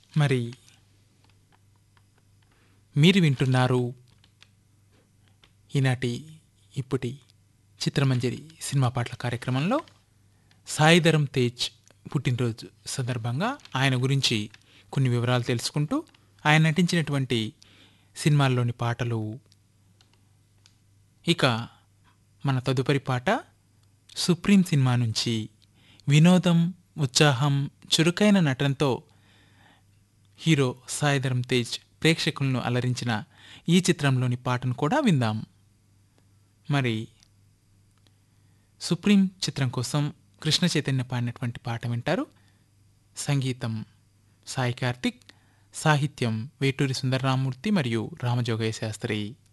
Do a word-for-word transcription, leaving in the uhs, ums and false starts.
మరి మీరు వింటున్నారు ఈనాటి ఇప్పటి చిత్రమంజరి సినిమా పాటల కార్యక్రమంలో సాయిధరం తేజ్ పుట్టినరోజు సందర్భంగా ఆయన గురించి కొన్ని వివరాలు తెలుసుకుంటూ ఆయన నటించినటువంటి సినిమాల్లోని పాటలు. ఇక మన తదుపరి పాట సుప్రీం సినిమా నుంచి వినోదం, ఉత్సాహం, చురుకైన నటనతో హీరో సాయిధరం తేజ్ ప్రేక్షకులను అలరించిన ఈ చిత్రంలోని పాటను కూడా విందాం. మరి సుప్రీం చిత్రం కోసం కృష్ణ చైతన్య పాడినటువంటి పాట వింటారు. సంగీతం సాయి కార్తిక్, సాహిత్యం వేటూరి సుందరరామూర్తి మరియు రామజోగయ్య శాస్త్రి.